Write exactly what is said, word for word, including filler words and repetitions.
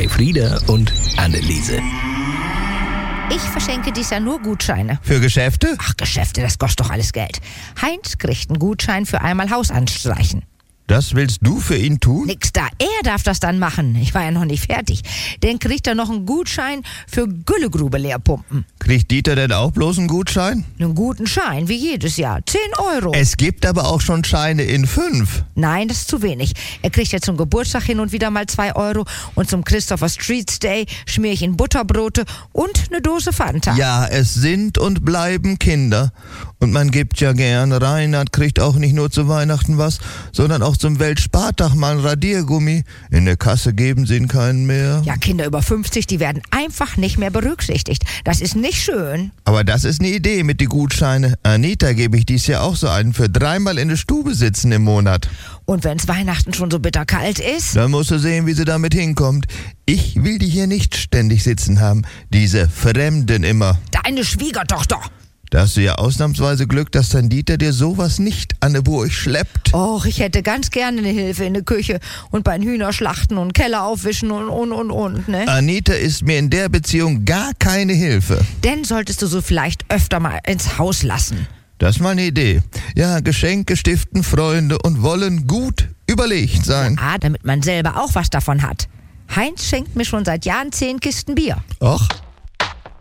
bei Frieda und Anneliese. Ich verschenke dies Jahr nur Gutscheine. Für Geschäfte? Ach, Geschäfte, das kostet doch alles Geld. Heinz kriegt einen Gutschein für einmal Haus anstreichen. Das willst du für ihn tun? Nix da, er darf das dann machen. Ich war ja noch nicht fertig. Dann kriegt er noch einen Gutschein für Güllegrube leerpumpen. Kriegt Dieter denn auch bloß einen Gutschein? Einen guten Schein, wie jedes Jahr. Zehn Euro. Es gibt aber auch schon Scheine in fünf. Nein, das ist zu wenig. Er kriegt ja zum Geburtstag hin und wieder mal zwei Euro und zum Christopher Streets Day schmier ich ihn Butterbrote und eine Dose Fanta. Ja, es sind und bleiben Kinder. Und man gibt ja gern. Reinhard kriegt auch nicht nur zu Weihnachten was, sondern auch zum Weltspartag mal ein Radiergummi. In der Kasse geben sie ihn keinen mehr. Ja, Kinder über fünfzig, die werden einfach nicht mehr berücksichtigt. Das ist nicht schön. Aber das ist eine Idee mit die Gutscheine. Anita gebe ich dies Jahr auch so einen für dreimal in der Stube sitzen im Monat. Und wenn's Weihnachten schon so bitterkalt ist? Dann musst du sehen, wie sie damit hinkommt. Ich will die hier nicht ständig sitzen haben. Diese Fremden immer. Deine Schwiegertochter. Da hast du ja ausnahmsweise Glück, dass dein Dieter dir sowas nicht an der Burg schleppt. Och, ich hätte ganz gerne eine Hilfe in der Küche und beim Hühnerschlachten und Keller aufwischen und und und und, ne? Anita ist mir in der Beziehung gar keine Hilfe. Denn solltest du so vielleicht öfter mal ins Haus lassen. Das ist mal eine Idee. Ja, Geschenke stiften Freunde und wollen gut überlegt sein. Ah, damit man selber auch was davon hat. Heinz schenkt mir schon seit Jahren zehn Kisten Bier. Och.